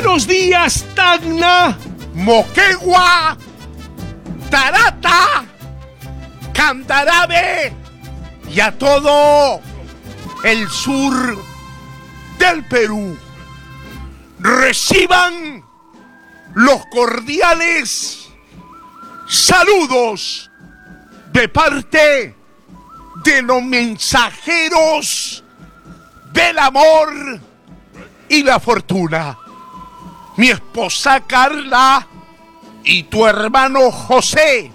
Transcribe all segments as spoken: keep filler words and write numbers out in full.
Buenos días, Tacna, Moquegua, Tarata, Candarave y a todo el sur del Perú. Reciban los cordiales saludos de parte de los mensajeros del amor y la fortuna. Mi esposa Carla y tu hermano José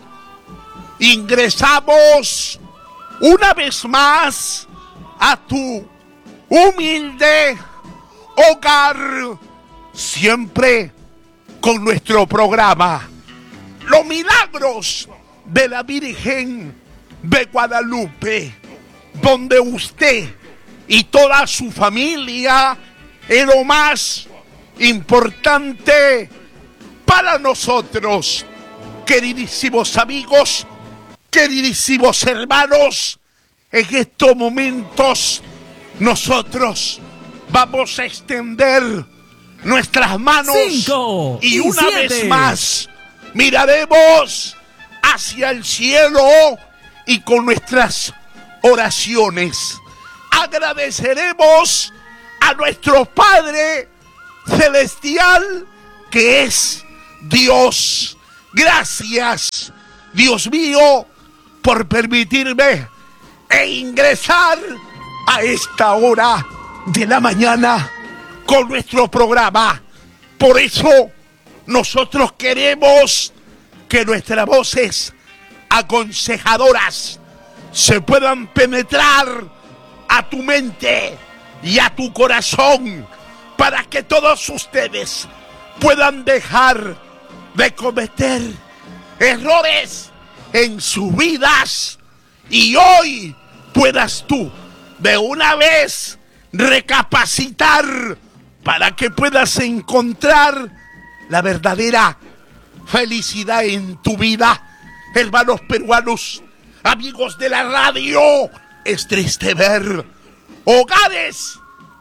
ingresamos una vez más a tu humilde hogar, siempre con nuestro programa Los Milagros de la Virgen de Guadalupe, donde usted y toda su familia es lo más importante para nosotros. Queridísimos amigos, queridísimos hermanos, en estos momentos nosotros vamos a extender nuestras manos Cinco y, y una siete. vez más miraremos hacia el cielo y con nuestras oraciones agradeceremos a nuestro Padre Celestial, que es Dios. Gracias, Dios mío, por permitirme e ingresar a esta hora de la mañana con nuestro programa. Por eso nosotros queremos que nuestras voces aconsejadoras se puedan penetrar a tu mente y a tu corazón, para que todos ustedes puedan dejar de cometer errores en sus vidas y hoy puedas tú de una vez recapacitar para que puedas encontrar la verdadera felicidad en tu vida. Hermanos peruanos, amigos de la radio, es triste ver hogares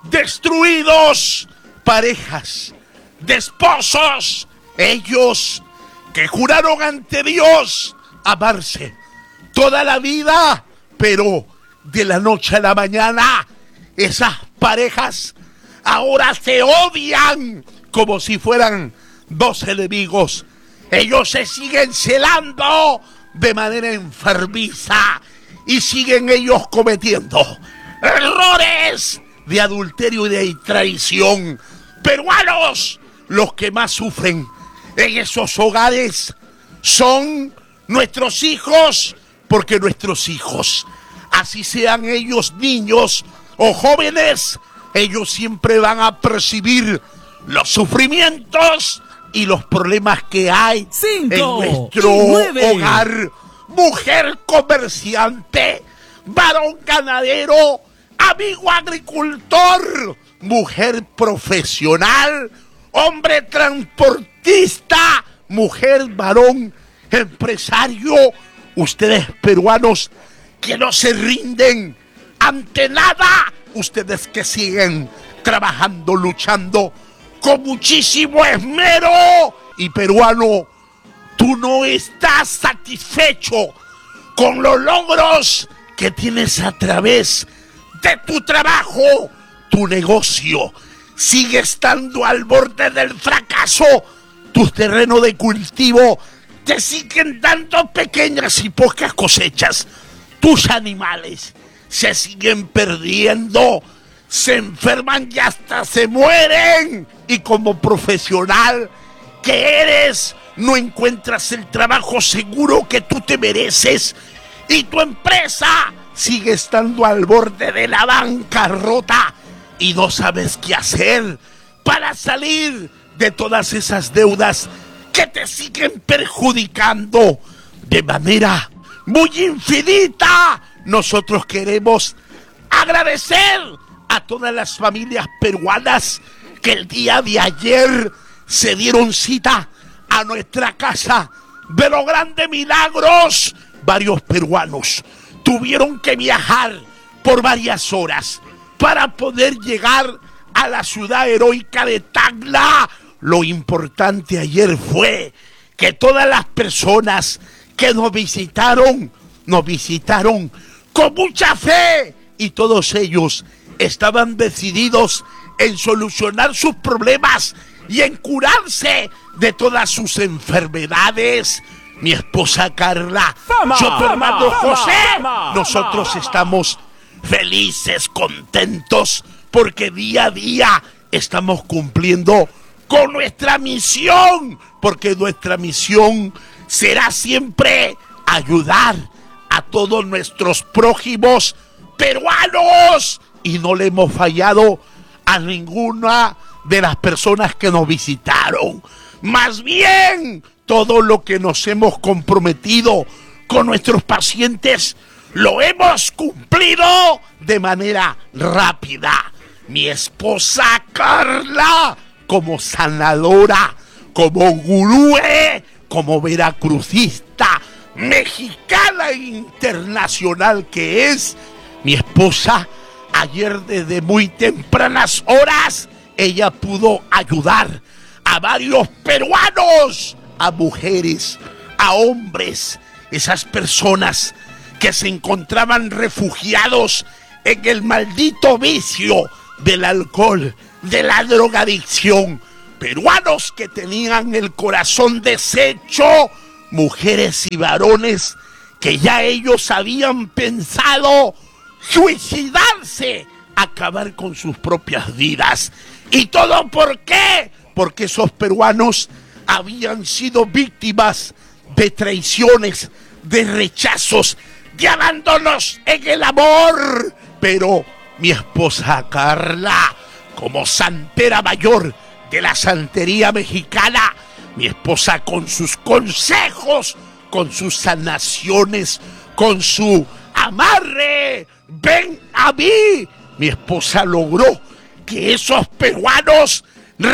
destruidos, parejas de esposos, ellos que juraron ante Dios amarse toda la vida, pero de la noche a la mañana esas parejas ahora se odian como si fueran dos enemigos. Ellos se siguen celando de manera enfermiza y siguen ellos cometiendo errores de adulterio y de traición. Peruanos, los que más sufren en esos hogares son nuestros hijos, porque nuestros hijos, así sean ellos niños o jóvenes, ellos siempre van a percibir los sufrimientos y los problemas que hay Cinco, en nuestro hogar. Mujer comerciante, varón ganadero, amigo agricultor, mujer profesional, hombre transportista, mujer, varón empresario, ustedes peruanos que no se rinden ante nada, ustedes que siguen trabajando, luchando con muchísimo esmero. Y peruano, tú no estás satisfecho con los logros que tienes a través de tu trabajo. Tu negocio sigue estando al borde del fracaso. Tus terrenos de cultivo te siguen dando pequeñas y pocas cosechas. Tus animales se siguen perdiendo, se enferman y hasta se mueren. Y como profesional que eres, no encuentras el trabajo seguro que tú te mereces. Y tu empresa sigue estando al borde de la bancarrota. Y no sabes qué hacer para salir de todas esas deudas que te siguen perjudicando de manera muy infinita. Nosotros queremos agradecer a todas las familias peruanas que el día de ayer se dieron cita a nuestra casa de los grandes milagros. Varios peruanos tuvieron que viajar por varias horas para poder llegar a la ciudad heroica de Tacna, lo importante ayer fue que todas las personas que nos visitaron, nos visitaron con mucha fe y todos ellos estaban decididos en solucionar sus problemas y en curarse de todas sus enfermedades. Mi esposa Carla, ¡Fama! yo tu hermano ¡Fama! José, ¡Fama! nosotros ¡Fama! estamos felices, contentos, porque día a día estamos cumpliendo con nuestra misión, porque nuestra misión será siempre ayudar a todos nuestros prójimos peruanos, y no le hemos fallado a ninguna de las personas que nos visitaron. Más bien, todo lo que nos hemos comprometido con nuestros pacientes lo hemos cumplido de manera rápida. Mi esposa Carla, como sanadora, como gurúe, como veracruzista, mexicana e internacional que es, mi esposa ayer desde muy tempranas horas, ella pudo ayudar a varios peruanos, a mujeres, a hombres, esas personas que se encontraban refugiados en el maldito vicio del alcohol, de la drogadicción, peruanos que tenían el corazón deshecho, mujeres y varones que ya ellos habían pensado suicidarse, acabar con sus propias vidas. ¿Y todo por qué? Porque esos peruanos habían sido víctimas de traiciones, de rechazos, de abandonos en el amor. Pero mi esposa Carla, como santera mayor de la santería mexicana, mi esposa con sus consejos, con sus sanaciones, con su amarre, ven a mí, mi esposa logró que esos peruanos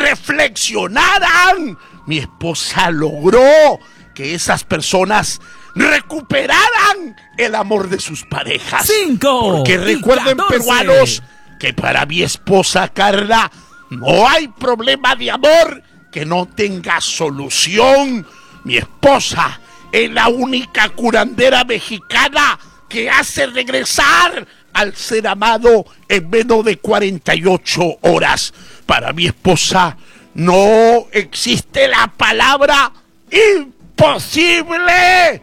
reflexionaran. Mi esposa logró que esas personas recuperaran el amor de sus parejas. Cinco. Porque recuerden, peruanos, que para mi esposa Carla no hay problema de amor que no tenga solución. Mi esposa es la única curandera mexicana que hace regresar al ser amado en menos de cuarenta y ocho horas. Para mi esposa no existe la palabra imposible.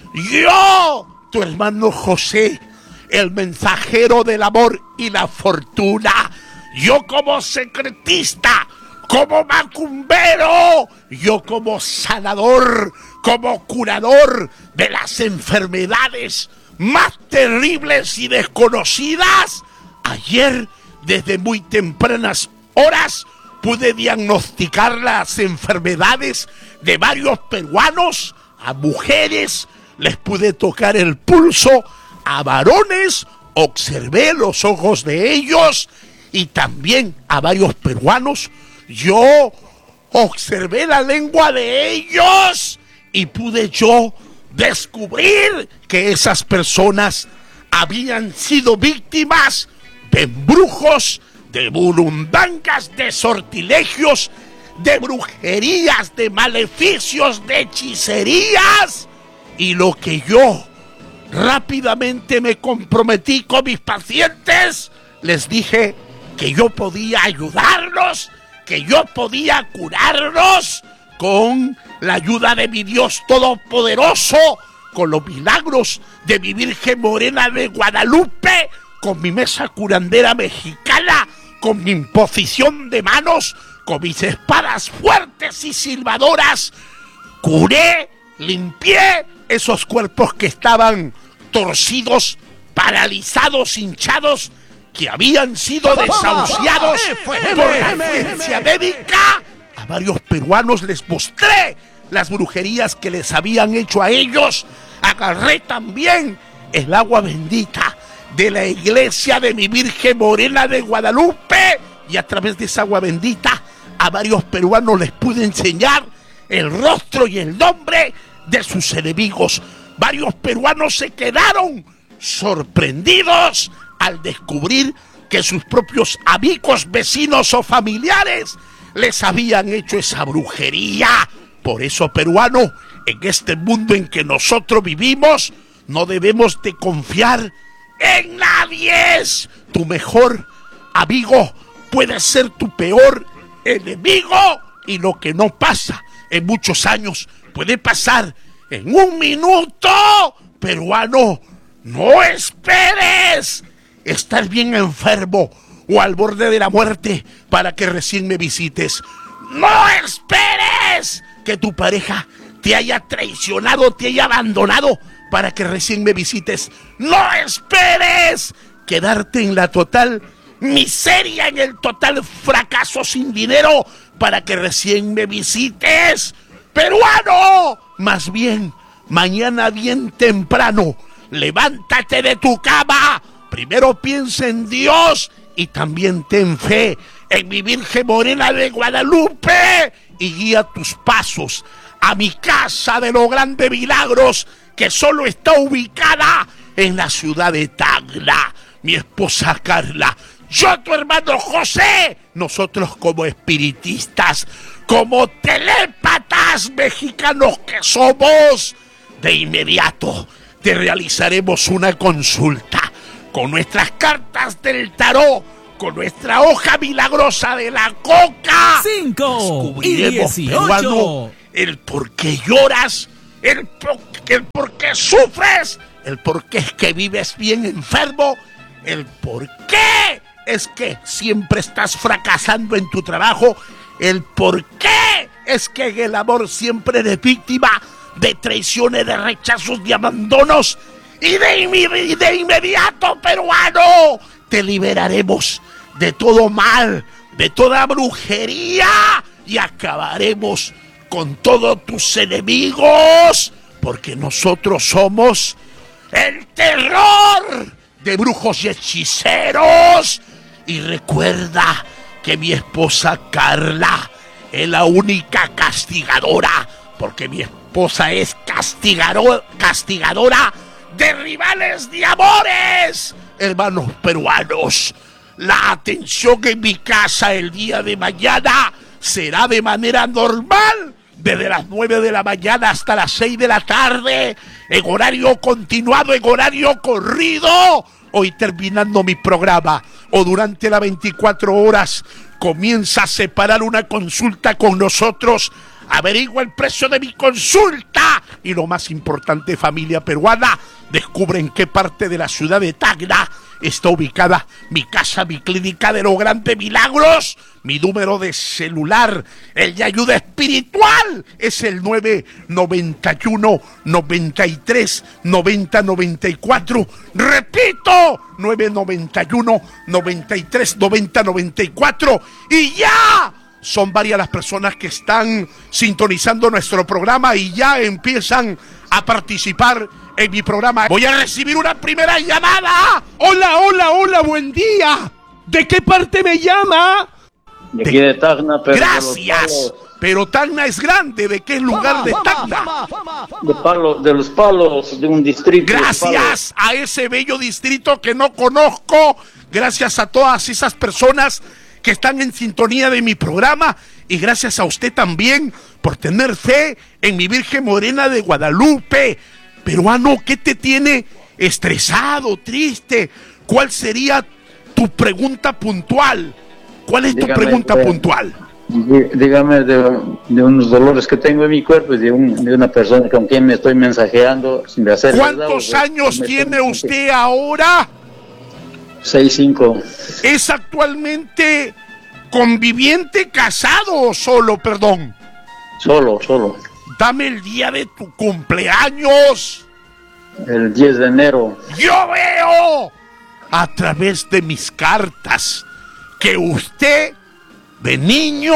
Yo, tu hermano José, el mensajero del amor y la fortuna, yo como secretista, como macumbero, yo como sanador, como curador de las enfermedades más terribles y desconocidas, ayer desde muy tempranas horas pude diagnosticar las enfermedades de varios peruanos. A mujeres les pude tocar el pulso, a varones observé los ojos de ellos, y también a varios peruanos yo observé la lengua de ellos y pude yo descubrir que esas personas habían sido víctimas de embrujos, de burundangas, de sortilegios, de brujerías, de maleficios, de hechicerías. Y lo que yo rápidamente me comprometí con mis pacientes, les dije que yo podía ayudarlos, que yo podía curarlos con la ayuda de mi Dios Todopoderoso, con los milagros de mi Virgen Morena de Guadalupe, con mi mesa curandera mexicana, con mi imposición de manos, con mis espadas fuertes y silbadoras. Curé, limpié esos cuerpos que estaban torcidos, paralizados, hinchados, que habían sido desahuciados por la ciencia médica. A varios peruanos les mostré las brujerías que les habían hecho a ellos. Agarré también el agua bendita de la iglesia de mi Virgen Morena de Guadalupe, y a través de esa agua bendita a varios peruanos les pude enseñar el rostro y el nombre de sus enemigos. Varios peruanos se quedaron sorprendidos al descubrir que sus propios amigos, vecinos o familiares les habían hecho esa brujería. Por eso, peruano, en este mundo en que nosotros vivimos, no debemos de confiar en nadie. Tu mejor amigo puede ser tu peor enemigo, y lo que no pasa en muchos años puede pasar en un minuto. Peruano, no esperes estar bien enfermo o al borde de la muerte para que recién me visites. No esperes que tu pareja te haya traicionado, te haya abandonado para que recién me visites. No esperes quedarte en la total miseria, en el total fracaso sin dinero para que recién me visites. Peruano, más bien, mañana bien temprano, levántate de tu cama. Primero piensa en Dios y también ten fe en mi Virgen Morena de Guadalupe y guía tus pasos a mi casa de los grandes milagros, que solo está ubicada en la ciudad de Tacna. Mi esposa Carla, yo tu hermano José, nosotros como espiritistas, como telépatas mexicanos que somos, de inmediato te realizaremos una consulta con nuestras cartas del tarot, con nuestra hoja milagrosa de la coca. Cinco Descubriremos, y dieciocho. peruano, el por qué lloras, el por, el por qué sufres, el por qué es que vives bien enfermo, el por qué es que siempre estás fracasando en tu trabajo, el por qué es que en el amor siempre eres víctima de traiciones, de rechazos, de abandonos. Y de, y de inmediato, peruano, te liberaremos de todo mal, de toda brujería, y acabaremos con todos tus enemigos, porque nosotros somos el terror de brujos y hechiceros. Y recuerda que mi esposa Carla es la única castigadora, porque mi esposa es castigado, castigadora de rivales de amores. Hermanos peruanos, la atención en mi casa el día de mañana será de manera normal, desde las nueve de la mañana hasta las seis de la tarde, en horario continuado, en horario corrido. Hoy, terminando mi programa, o durante las veinticuatro horas, comienza a separar una consulta con nosotros. Averigua el precio de mi consulta y, lo más importante, familia peruana, descubre en qué parte de la ciudad de Tacna está ubicada mi casa, mi clínica de los grandes milagros. Mi número de celular, el de ayuda espiritual, es el nueve noventa y uno, noventa y tres, noventa, noventa y cuatro. Repito, nueve noventa y uno, noventa y tres, noventa, noventa y cuatro. Y ya son varias las personas que están sintonizando nuestro programa y ya empiezan a participar en mi programa. Voy a recibir una primera llamada. Hola, hola, hola, buen día. ¿De qué parte me llama? De aquí de Tacna, pero gracias. Pero Tacna es grande. ¿De qué lugar de Tacna? De, palo, de los palos, de un distrito. Gracias a ese bello distrito que no conozco. Gracias a todas esas personas que están en sintonía de mi programa. Y gracias a usted también por tener fe en mi Virgen Morena de Guadalupe. Peruano, ¿qué te tiene estresado, triste? ¿Cuál sería tu pregunta puntual? ¿Cuál es dígame, tu pregunta eh, puntual? Dígame de, de unos dolores que tengo en mi cuerpo y de, un, de una persona con quien me estoy mensajeando sin hacer. ¿Cuántos verdad, años o, tiene usted ahora? Seis, cinco. ¿Es actualmente conviviente, casado o solo, perdón? Solo, solo. Dame el día de tu cumpleaños. El diez de enero. Yo veo a través de mis cartas que usted, de niño,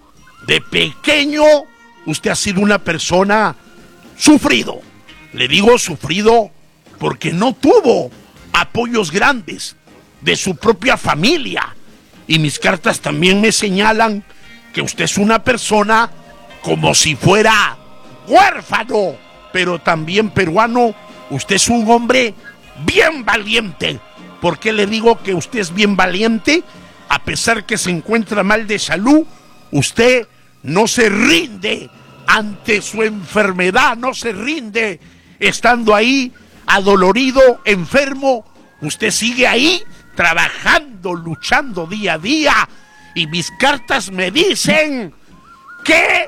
de pequeño, usted ha sido una persona sufrido. Le digo sufrido porque no tuvo apoyos grandes de su propia familia. Y mis cartas también me señalan que usted es una persona como si fuera huérfano, pero también peruano. Usted es un hombre bien valiente. ¿Por qué le digo que usted es bien valiente? A pesar que se encuentra mal de salud, usted no se rinde ante su enfermedad, no se rinde estando ahí adolorido, enfermo. Usted sigue ahí trabajando, luchando día a día, y mis cartas me dicen que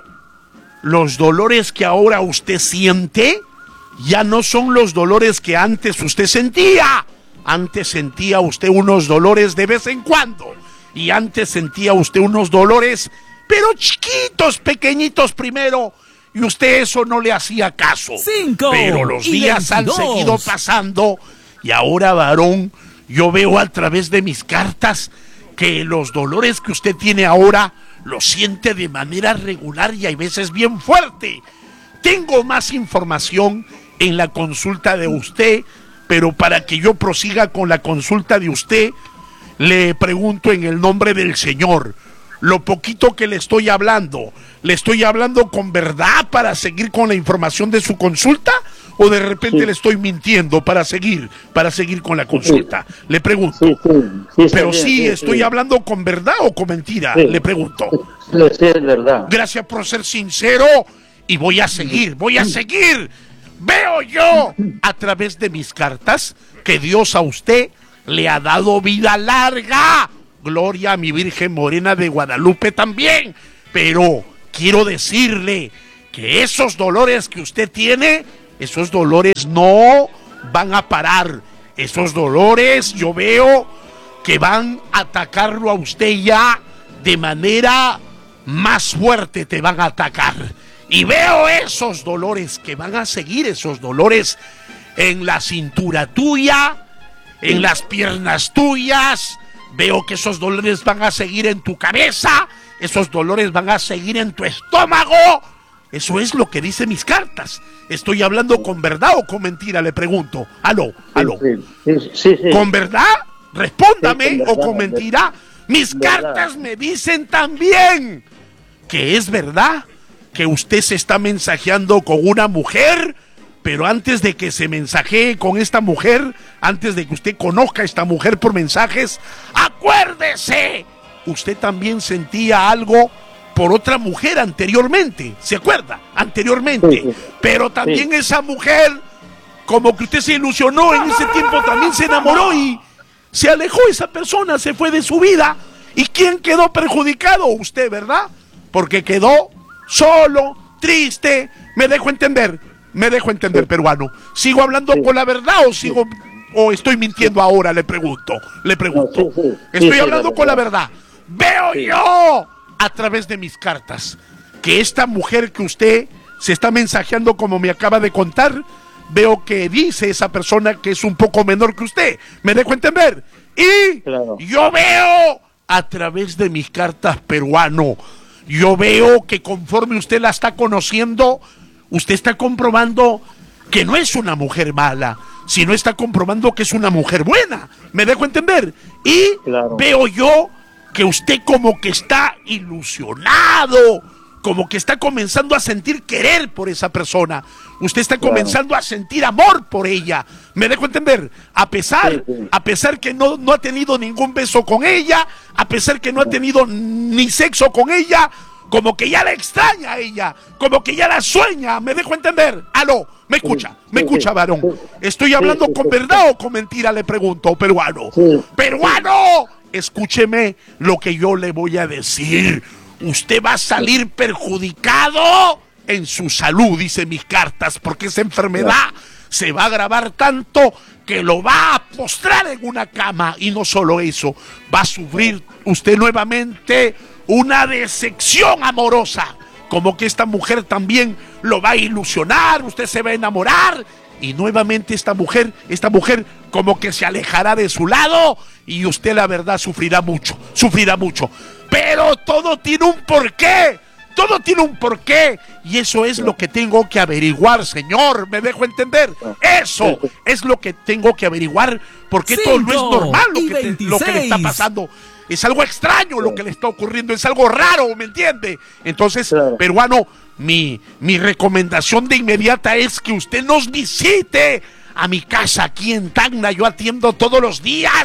los dolores que ahora usted siente ya no son los dolores que antes usted sentía. Antes sentía usted unos dolores de vez en cuando, y antes sentía usted unos dolores, pero chiquitos, pequeñitos primero, y usted eso no le hacía caso. Cinco pero los y días veintidós. han seguido pasando, y ahora, varón, yo veo a través de mis cartas que los dolores que usted tiene ahora los siente de manera regular y hay veces bien fuerte. Tengo más información en la consulta de usted, pero para que yo prosiga con la consulta de usted, le pregunto en el nombre del Señor, lo poquito que le estoy hablando, ¿le estoy hablando con verdad para seguir con la información de su consulta? ¿O de repente sí. le estoy mintiendo para seguir, para seguir con la consulta? Sí. Le pregunto. Sí, sí, sí, Pero sí, sí ¿estoy sí. hablando con verdad o con mentira? Sí. Le pregunto. Sí, es verdad. Gracias por ser sincero, y voy a seguir, voy a seguir. Veo yo a través de mis cartas que Dios a usted le ha dado vida larga. Gloria a mi Virgen Morena de Guadalupe también. Pero quiero decirle que esos dolores que usted tiene, esos dolores no van a parar. Esos dolores yo veo que van a atacarlo a usted ya de manera más fuerte, te van a atacar. Y veo esos dolores que van a seguir, esos dolores en la cintura tuya, en las piernas tuyas. Veo que esos dolores van a seguir en tu cabeza, esos dolores van a seguir en tu estómago. Eso es lo que dicen mis cartas. ¿Estoy hablando con verdad o con mentira? Le pregunto. Aló, aló. Sí, sí, sí, sí. ¿Con verdad? Respóndame. Sí, con verdad, ¿o con mentira? Mis verdad. cartas me dicen también que es verdad que usted se está mensajeando con una mujer, pero antes de que se mensajee con esta mujer, antes de que usted conozca a esta mujer por mensajes, acuérdese, usted también sentía algo por otra mujer anteriormente, ¿se acuerda? Anteriormente, sí, sí. Pero también sí. esa mujer, como que usted se ilusionó en ese tiempo, también se enamoró y se alejó esa persona, se fue de su vida. ¿Y quién quedó perjudicado? Usted, ¿verdad? Porque quedó solo, triste. Me dejo entender, me dejo entender, sí. peruano. ¿Sigo hablando sí. con la verdad o sigo sí. o estoy mintiendo sí. ahora? Le pregunto, le pregunto. No, sí, sí. Estoy sí, hablando sí, con la verdad. Veo sí. yo a través de mis cartas que esta mujer que usted se está mensajeando, como me acaba de contar, veo que dice esa persona que es un poco menor que usted. Me dejo entender. Y claro. yo veo a través de mis cartas, peruano, yo veo que conforme usted la está conociendo, usted está comprobando que no es una mujer mala, sino está comprobando que es una mujer buena. ¿Me dejo entender? Y claro. veo yo que usted como que está ilusionado, como que está comenzando a sentir querer por esa persona. Usted está claro. comenzando a sentir amor por ella. ¿Me dejo entender? A pesar, sí, sí. a pesar que no, no ha tenido ningún beso con ella, a pesar que no ha tenido ni sexo con ella, como que ya la extraña a ella, como que ya la sueña. ¿Me dejo entender? Aló, ¿me escucha? Sí, ¿Me sí, escucha, varón? Sí, ¿Estoy hablando sí, sí, con verdad sí. o con mentira? Le pregunto, peruano. Sí, ¡peruano! Sí. Escúcheme lo que yo le voy a decir. Usted va a salir perjudicado en su salud, dice mis cartas, porque esa enfermedad se va a agravar tanto que lo va a postrar en una cama. Y no solo eso, va a sufrir usted nuevamente una decepción amorosa, como que esta mujer también lo va a ilusionar, usted se va a enamorar y nuevamente esta mujer, esta mujer como que se alejará de su lado y usted la verdad sufrirá mucho, sufrirá mucho. Pero todo tiene un porqué, todo tiene un porqué y eso es lo que tengo que averiguar, señor. ¿Me dejo entender? Eso es lo que tengo que averiguar, porque todo no es normal lo que, te, lo que le está pasando. Es algo extraño lo que le está ocurriendo, es algo raro, ¿me entiende? Entonces, claro. peruano, mi, mi recomendación de inmediata es que usted nos visite a mi casa aquí en Tacna. Yo atiendo todos los días,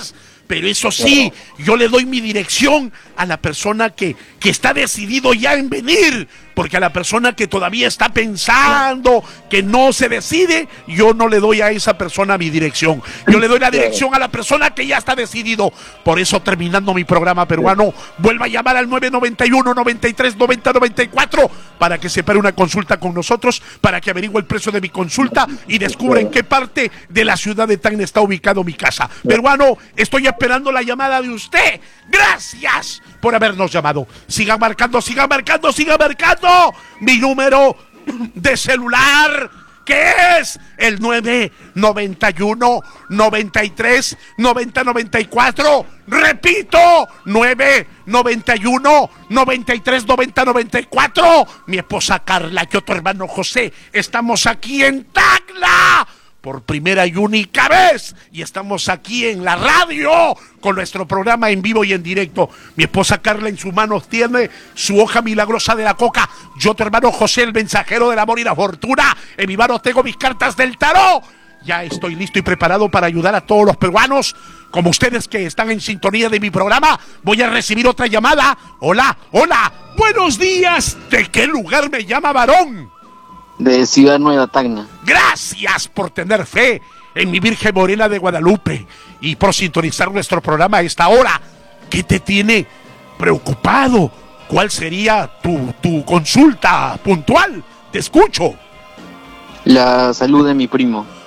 pero eso sí, yo le doy mi dirección a la persona que, que está decidido ya en venir, porque a la persona que todavía está pensando, que no se decide, yo no le doy a esa persona mi dirección. Yo le doy la dirección a la persona que ya está decidido. Por eso, terminando mi programa peruano, vuelva a llamar al nueve noventa y uno, noventa y tres, noventa, noventa y cuatro para que separe una consulta con nosotros, para que averigüe el precio de mi consulta y descubra en qué parte de la ciudad de Tacna está ubicado mi casa. Peruano, estoy esperando la llamada de usted. Gracias por habernos llamado. Sigan marcando, sigan marcando, sigan marcando mi número de celular, que es el nueve noventa y uno, noventa y tres, noventa, noventa y cuatro. Repito, nueve noventa y uno, noventa y tres, noventa, noventa y cuatro. Mi esposa Carla y otro hermano José, estamos aquí en Tacna por primera y única vez, y estamos aquí en la radio con nuestro programa en vivo y en directo. Mi esposa Carla en sus manos tiene su hoja milagrosa de la coca. Yo, tu hermano José, el mensajero del amor y la fortuna, en mi mano tengo mis cartas del tarot. Ya estoy listo y preparado para ayudar a todos los peruanos, como ustedes que están en sintonía de mi programa. Voy a recibir otra llamada. Hola, hola, buenos días. ¿De qué lugar me llama, varón? De Ciudad Nueva, Tacna. Gracias por tener fe en mi Virgen Morena de Guadalupe y por sintonizar nuestro programa a esta hora. ¿Qué te tiene preocupado? ¿Cuál sería tu, tu consulta puntual? Te escucho. La salud de mi primo.